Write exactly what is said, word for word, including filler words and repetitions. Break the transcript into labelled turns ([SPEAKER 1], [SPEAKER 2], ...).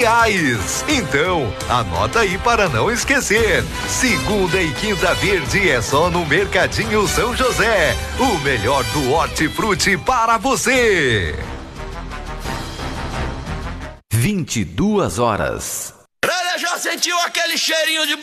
[SPEAKER 1] reais. Então, anota aí para não esquecer. Segunda e quinta verde é só no Mercadinho São José. O melhor do hortifruti para você.
[SPEAKER 2] vinte e duas horas.
[SPEAKER 3] Já sentiu aquele cheirinho de